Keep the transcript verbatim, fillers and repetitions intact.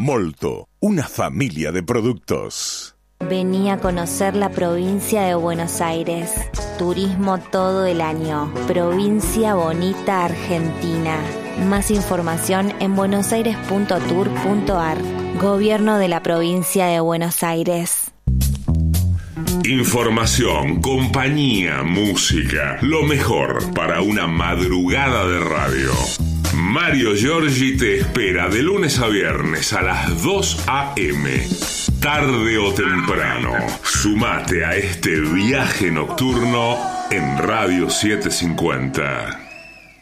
Molto, una familia de productos. Vení a conocer la provincia de Buenos Aires. Turismo todo el año. Provincia Bonita, Argentina. Más información en buenosaires punto tour punto ar. Gobierno de la provincia de Buenos Aires. Información, compañía, música, lo mejor para una madrugada de radio. Mario Giorgi te espera de lunes a viernes a las dos a eme. Tarde o temprano, sumate a este viaje nocturno en Radio setecientos cincuenta.